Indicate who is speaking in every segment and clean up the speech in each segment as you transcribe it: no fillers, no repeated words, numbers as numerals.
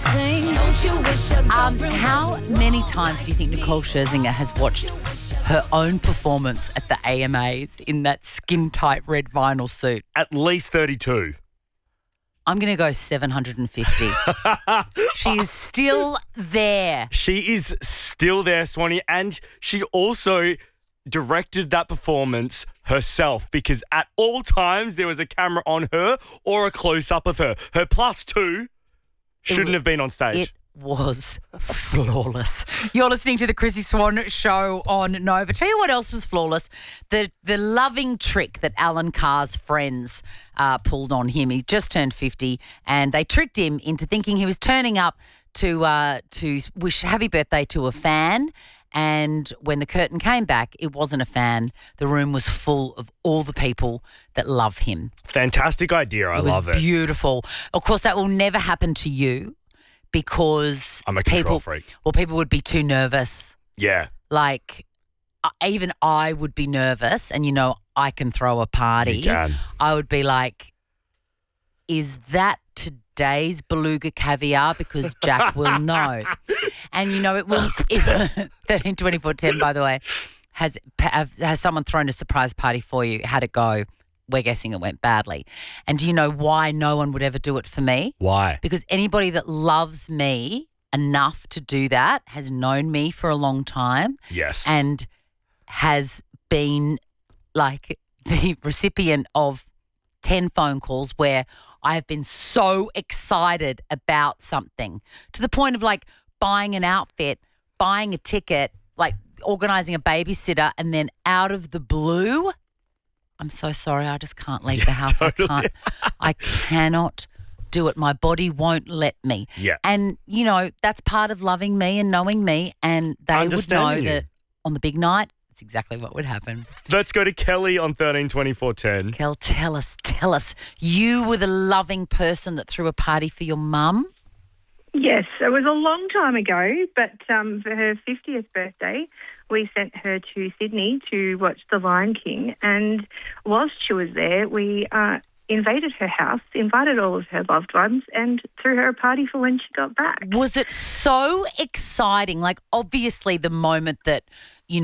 Speaker 1: How many times do you think Nicole Scherzinger has watched her own performance at the AMAs in that skin-tight red vinyl suit?
Speaker 2: At least 32.
Speaker 1: I'm going to go 750. She's still there.
Speaker 2: She is still there, Swanee, and she also directed that performance herself because at all times there was a camera on her or a close-up of her. Her +2 shouldn't have been on stage.
Speaker 1: It was flawless. You're listening to the Chrissy Swan Show on Nova. Tell you what else was flawless. The loving trick that Alan Carr's friends pulled on him. He just turned 50 and they tricked him into thinking he was turning up to wish happy birthday to a fan. And when the curtain came back, it wasn't a fan. The room was full of all the people that love him.
Speaker 2: Fantastic idea. I love it.
Speaker 1: It was beautiful. Of course, that will never happen to you because
Speaker 2: I'm a control freak.
Speaker 1: Well, people would be too nervous.
Speaker 2: Yeah.
Speaker 1: Like, even I would be nervous and, I can throw a party.
Speaker 2: You can.
Speaker 1: I would be like, is that today's beluga caviar? Because Jack will know. And, it will, 13-24-10, by the way, has someone thrown a surprise party for you? How'd it go? We're guessing it went badly. And do you know why no one would ever do it for me?
Speaker 2: Why?
Speaker 1: Because anybody that loves me enough to do that has known me for a long time.
Speaker 2: Yes.
Speaker 1: And has been like the recipient of 10 phone calls where I have been so excited about something to the point of like buying an outfit, buying a ticket, like organising a babysitter, and then out of the blue, I'm so sorry, I just can't leave the house.
Speaker 2: Totally.
Speaker 1: I cannot do it. My body won't let me.
Speaker 2: Yeah.
Speaker 1: And, that's part of loving me and knowing me, and they would know that on the big night, it's exactly what would happen.
Speaker 2: Let's go to Kelly on 13-24-10.
Speaker 1: Kel, tell us. You were the loving person that threw a party for your mum?
Speaker 3: Yes, it was a long time ago, but for her 50th birthday, we sent her to Sydney to watch The Lion King, and whilst she was there, we invaded her house, invited all of her loved ones, and threw her a party for when she got back.
Speaker 1: Was it so exciting? Like, obviously, the moment that, you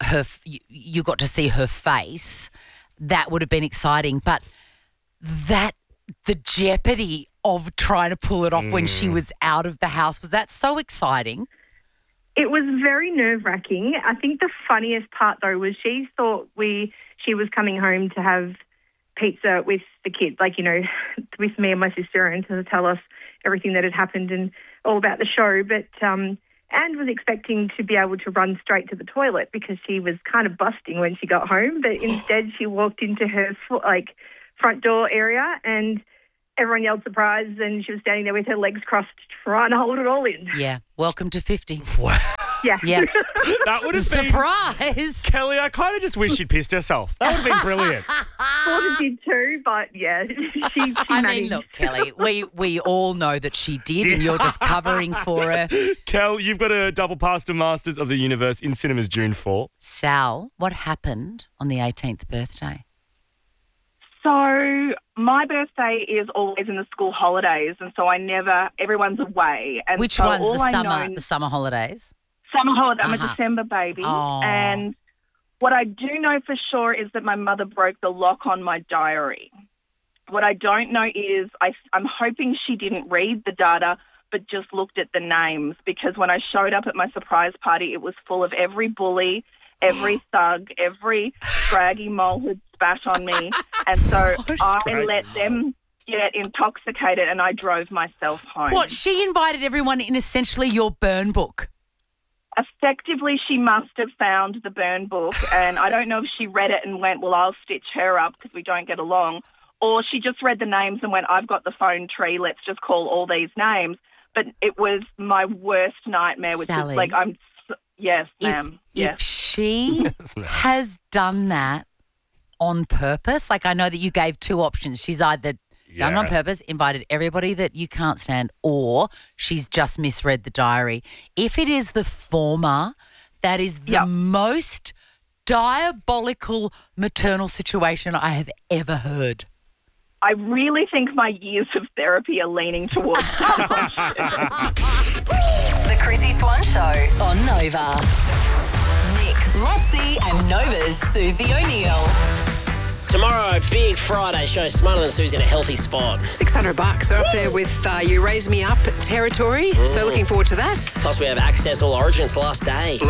Speaker 1: got to see her face, that would have been exciting, but the jeopardy of trying to pull it off when she was out of the house, was that so exciting?
Speaker 3: It was very nerve-wracking. I think the funniest part, though, was she thought she was coming home to have pizza with the kids, with me and my sister, and to tell us everything that had happened and all about the show. But Anne was expecting to be able to run straight to the toilet because she was kind of busting when she got home. But instead, she walked into her front door area and everyone yelled surprise, and she was standing there with her legs crossed trying to hold it all in.
Speaker 1: Yeah. Welcome to 50.
Speaker 2: Wow.
Speaker 3: Yeah.
Speaker 1: Yeah.
Speaker 2: That would have been...
Speaker 1: Surprise.
Speaker 2: Kelly, I kind of just wish she'd pissed herself. That would have been brilliant.
Speaker 3: Sort of did too, but yeah, she managed.
Speaker 1: Look, Kelly, we all know that she did, and you're just covering for her.
Speaker 2: Kel, you've got a double pass to Masters of the Universe in cinemas June 4.
Speaker 1: Sal, what happened on the 18th birthday?
Speaker 4: So my birthday is always in the school holidays, and so everyone's away. And
Speaker 1: which
Speaker 4: so
Speaker 1: one's
Speaker 4: all
Speaker 1: the summer holidays?
Speaker 4: Summer holiday. I'm a December baby.
Speaker 1: Oh.
Speaker 4: And what I do know for sure is that my mother broke the lock on my diary. What I don't know is I'm hoping she didn't read the data but just looked at the names, because when I showed up at my surprise party, it was full of every bully, every thug, every scraggy mole who'd spat on me. And so I let them get intoxicated and I drove myself home.
Speaker 1: What? She invited everyone in essentially your burn book?
Speaker 4: Effectively, she must have found the burn book, and I don't know if she read it and went, well, I'll stitch her up because we don't get along, or she just read the names and went, I've got the phone tree, let's just call all these names. But it was my worst nightmare.
Speaker 1: Sally,
Speaker 4: yes, ma'am.
Speaker 1: If she has done that on purpose, like I know that you gave two options. She's either done it on purpose, invited everybody that you can't stand, or she's just misread the diary. If it is the former, that is the most diabolical maternal situation I have ever heard.
Speaker 4: I really think my years of therapy are leaning towards that option.
Speaker 5: The Chrissy Swan Show on Nova. Nick, Lotzi and Nova's Susie O'Neill.
Speaker 6: Tomorrow, big Friday show, Smarter Than Susie in a healthy spot.
Speaker 7: $600 up there with You Raise Me Up territory. So looking forward to that.
Speaker 6: Plus, we have Access All Origin. It's the last day.